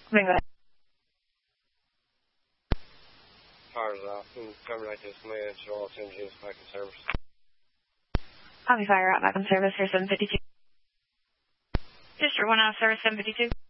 Venga. Fire's off. Terminate this command. Show all 10 units back in service. Copy fire out back in service here 752. District 1 out of service 752.